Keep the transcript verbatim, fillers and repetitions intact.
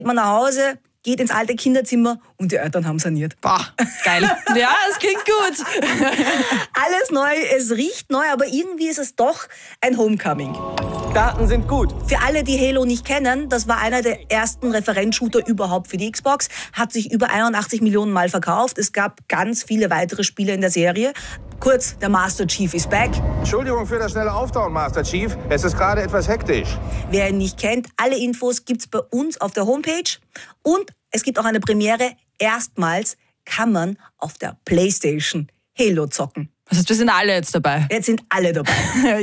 Man nach Hause, geht ins alte Kinderzimmer und die Eltern haben saniert. Boah, geil. Ja, es klingt gut. Alles neu, es riecht neu, aber irgendwie ist es doch ein Homecoming. Daten sind gut. Für alle, die Halo nicht kennen, das war einer der ersten Referenzshooter überhaupt für die Xbox, hat sich über einundachtzig Millionen Mal verkauft. Es gab ganz viele weitere Spiele in der Serie. Kurz, der Master Chief ist back. Entschuldigung für das schnelle Auftauen, Master Chief. Es ist gerade etwas hektisch. Wer ihn nicht kennt, alle Infos gibt's bei uns auf der Homepage. Und es gibt auch eine Premiere. Erstmals kann man auf der PlayStation Halo zocken. Das heißt, wir sind alle jetzt dabei. Jetzt sind alle dabei.